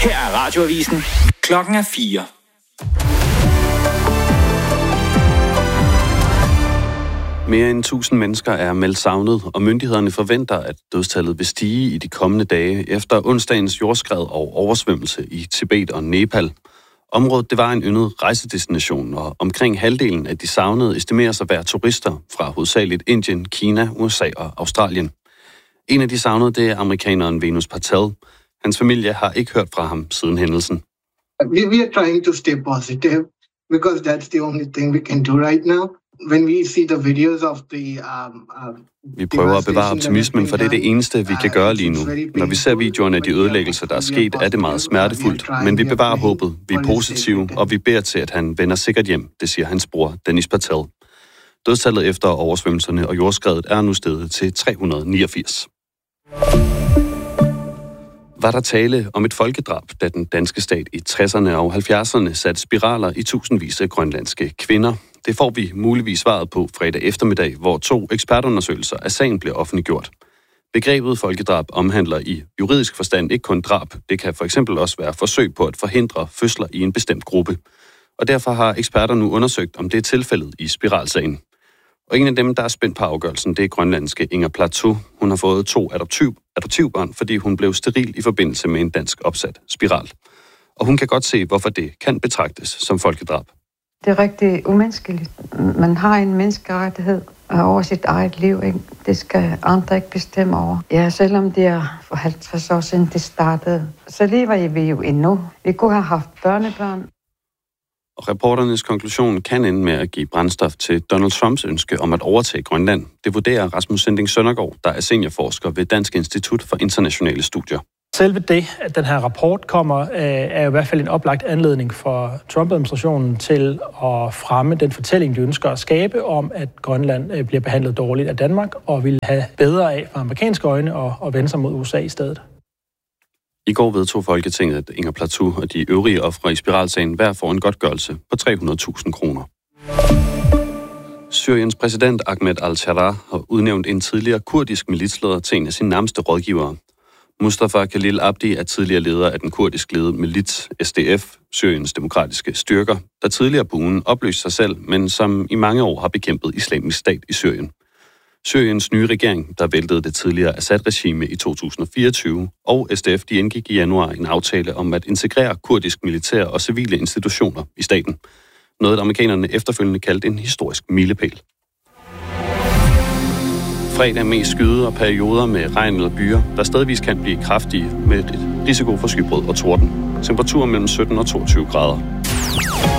Her er Radioavisen. Klokken er 4. Mere end 1000 mennesker er meldt savnet, og myndighederne forventer, at dødstallet vil stige i de kommende dage efter onsdagens jordskred og oversvømmelse i Tibet og Nepal. Området det var en yndet rejsedestination, og omkring halvdelen af de savnede estimeres at være turister fra hovedsageligt Indien, Kina, USA og Australien. En af de savnede det er amerikaneren Venus Patel. Hans familie har ikke hørt fra ham siden hændelsen. We are trying to stay positive because that's the only thing we can do right now. When we see the videos of the Vi prøver at bevare optimismen, for det er det eneste, vi kan gøre lige nu. Når vi ser videoerne af de ødelæggelser, der er sket, er det meget smertefuldt. Men vi bevarer håbet, vi er positive, og vi beder til, at han vender sikkert hjem, det siger hans bror, Dennis Patel. Dødstallet efter oversvømmelserne og jordskredet er nu steget til 389. Var der tale om et folkedrab, da den danske stat i 60'erne og 70'erne satte spiraler i tusindvis af grønlandske kvinder? Det får vi muligvis svaret på fredag eftermiddag, hvor 2 ekspertundersøgelser af sagen bliver offentliggjort. Begrebet folkedrab omhandler i juridisk forstand ikke kun drab. Det kan for eksempel også være forsøg på at forhindre fødsler i en bestemt gruppe. Og derfor har eksperter nu undersøgt, om det er tilfældet i spiralsagen. Og en af dem, der er spændt på afgørelsen, det er grønlandske Inger Plateau. Hun har fået 2 adoptivbørn, fordi hun blev steril i forbindelse med en dansk opsat spiral. Og hun kan godt se, hvorfor det kan betragtes som folkedrab. Det er rigtig umenneskeligt. Man har en menneskerettighed over sit eget liv, ikke? Det skal andre ikke bestemme over. Ja, selvom det er for 50 år siden, det startede, så lever vi jo endnu. Vi kunne have haft børnebørn. Og reporternes konklusion kan ende med at give brændstof til Donald Trumps ønske om at overtage Grønland. Det vurderer Rasmus Sinding Søndergaard, der er seniorforsker ved Dansk Institut for Internationale Studier. Selve det, at den her rapport kommer, er i hvert fald en oplagt anledning for Trump-administrationen til at fremme den fortælling, de ønsker at skabe om, at Grønland bliver behandlet dårligt af Danmark og vil have bedre af fra amerikanske øjne og vende sig mod USA i stedet. I går vedtog Folketinget, at Inger Plateau og de øvrige ofre i spiralsagen hver får en godtgørelse på 300.000 kroner. Syriens præsident Ahmed al-Sharaa har udnævnt en tidligere kurdisk militsleder til en af sine nærmeste rådgivere. Mustafa Khalil Abdi er tidligere leder af den kurdisk ledede milits SDF, Syriens demokratiske styrker, der tidligere på ugen opløste sig selv, men som i mange år har bekæmpet Islamisk Stat i Syrien. Syriens nye regering, der væltede det tidligere Assad-regime i 2024, og SDF de indgik i januar en aftale om at integrere kurdisk militær og civile institutioner i staten. Noget, amerikanerne efterfølgende kaldte en historisk milepæl. Fredag mest skyde og perioder med regn eller byer, der stedvis kan blive kraftige med risiko for skybrud og torden. Temperaturer mellem 17 og 22 grader.